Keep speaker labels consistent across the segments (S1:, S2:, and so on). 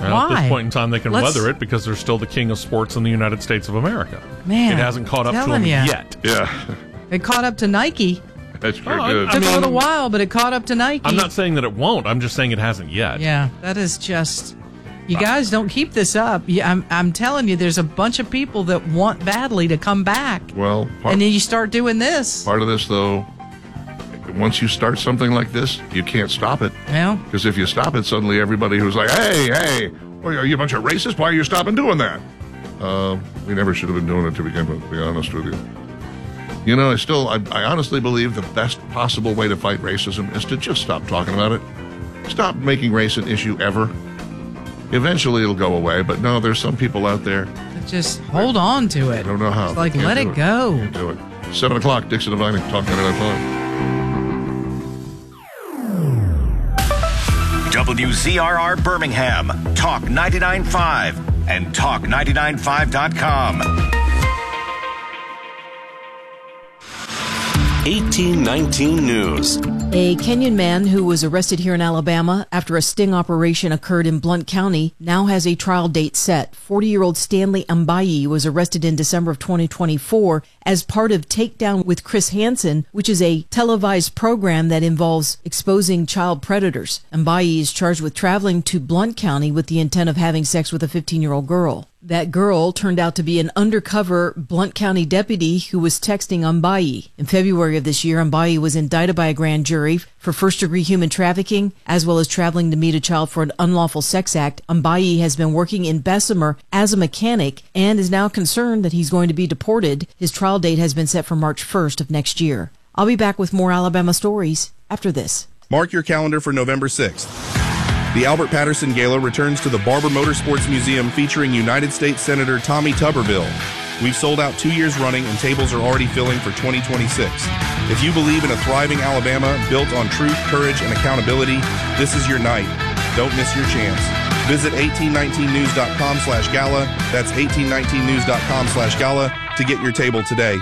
S1: Well, at
S2: Why?
S1: this point in time, they can weather it because they're still the king of sports in the United States of America.
S2: Man,
S1: it hasn't caught up to
S2: telling
S1: them
S2: ya.
S1: yet.
S3: Yeah,
S2: It caught up to Nike.
S3: that's sure
S1: Oh,
S3: good.
S1: I
S2: Took
S1: mean,
S2: a little while, but it caught up to Nike.
S1: I'm not saying that it won't. I'm just saying it hasn't yet.
S2: Yeah, that is just. You guys don't keep this up. I'm telling you, there's a bunch of people that want badly to come back.
S3: Well,
S2: And then you start doing this.
S3: part of this, though, once you start something like this, you can't stop it.
S2: Well,
S3: Because if you stop it, suddenly everybody who's like, hey, well, are you a bunch of racists? Why are you stopping doing that? We never should have been doing it to begin with, to be honest with you. You know, I honestly believe the best possible way to fight racism is to just stop talking about it. Stop making race an issue ever. Eventually it'll go away, but no, there's some people out there
S2: just hold on to it.
S3: I don't know how.
S2: It's like,
S3: Can't
S2: let
S3: do
S2: it go.
S3: Can't do it. 7 o'clock, Dixon and Vining, Talk 99.5.
S4: WZRR Birmingham, Talk 99.5, and Talk995.com.
S5: 1819 News.
S6: A Kenyan man who was arrested here in Alabama after a sting operation occurred in Blount County now has a trial date set. 40-year-old Stanley Ambayi was arrested in December of 2024 as part of Takedown with Chris Hansen, which is a televised program that involves exposing child predators. Ambayi is charged with traveling to Blount County with the intent of having sex with a 15-year-old girl. That girl turned out to be an undercover Blount County deputy who was texting Ambayi. In February of this year, Ambayi was indicted by a grand jury for first-degree human trafficking, as well as traveling to meet a child for an unlawful sex act. Ambayi has been working in Bessemer as a mechanic and is now concerned that he's going to be deported. His trial date has been set for March 1st of next year. I'll be back with more Alabama stories after this.
S7: Mark your calendar for November 6th. The Albert Patterson Gala returns to the Barber Motorsports Museum featuring United States Senator Tommy Tuberville. We've sold out 2 years running and tables are already filling for 2026. If you believe in a thriving Alabama built on truth, courage, and accountability, this is your night. Don't miss your chance. Visit 1819news.com/gala. That's 1819news.com/gala to get your table today.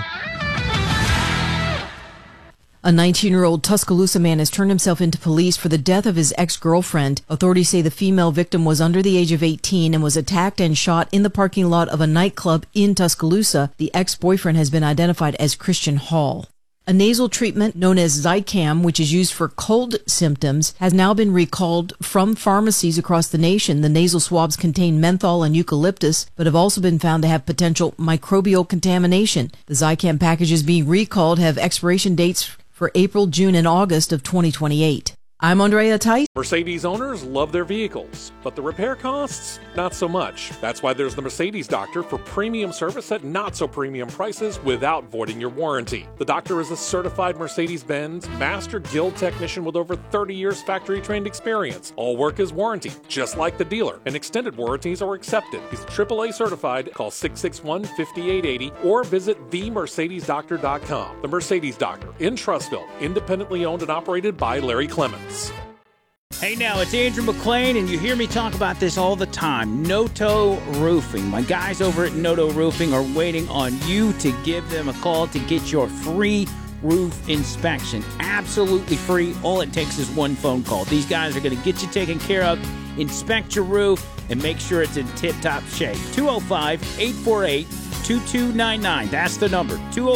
S6: A 19-year-old Tuscaloosa man has turned himself into police for the death of his ex-girlfriend. Authorities say the female victim was under the age of 18 and was attacked and shot in the parking lot of a nightclub in Tuscaloosa. The ex-boyfriend has been identified as Christian Hall. A nasal treatment known as Zicam, which is used for cold symptoms, has now been recalled from pharmacies across the nation. The nasal swabs contain menthol and eucalyptus, but have also been found to have potential microbial contamination. The Zicam packages being recalled have expiration dates for April, June, and August of 2028. I'm Andrea Tice.
S8: Mercedes owners love their vehicles, but the repair costs, not so much. That's why there's the Mercedes Doctor for premium service at not so premium prices without voiding your warranty. The Doctor is a certified Mercedes-Benz Master Guild technician with over 30 years factory trained experience. All work is warranted, just like the dealer, and extended warranties are accepted. He's AAA certified. Call 661-5880 or visit themercedesdoctor.com. The Mercedes Doctor in Trussville, independently owned and operated by Larry Clements.
S9: Hey now, it's Andrew McLean, and you hear me talk about this all the time. Noto Roofing. My guys over at Noto Roofing are waiting on you to give them a call to get your free roof inspection. Absolutely free. All it takes is one phone call. These guys are going to get you taken care of, inspect your roof, and make sure it's in tip-top shape. 205-848-2299. That's the number.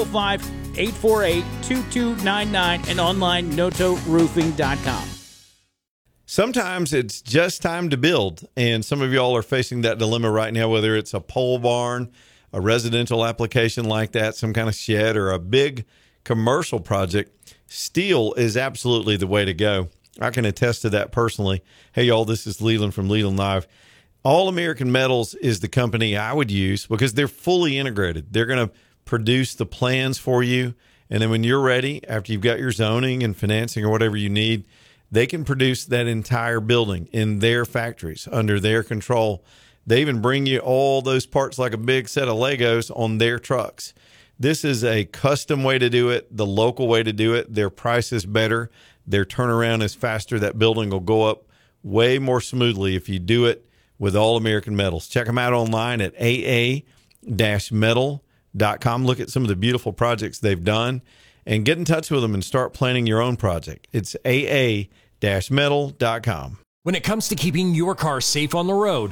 S9: 205-848-2299 and online notoroofing.com.
S10: Sometimes it's just time to build, and some of y'all are facing that dilemma right now, whether it's a pole barn, a residential application like that, some kind of shed, or a big commercial project. Steel is absolutely the way to go. I can attest to that personally. Hey, y'all, this is Leland from Leland Live. All American Metals is the company I would use because they're fully integrated. They're going to produce the plans for you, and then when you're ready, after you've got your zoning and financing or whatever you need, they can produce that entire building in their factories under their control. They even bring you all those parts like a big set of Legos on their trucks. This is a custom way to do it, the local way to do it. Their price is better. Their turnaround is faster. That building will go up way more smoothly if you do it with All American Metals. Check them out online at aa-metal.com. Look at some of the beautiful projects they've done and get in touch with them and start planning your own project. It's aa-metal.com.
S11: When it comes to keeping your car safe on the road,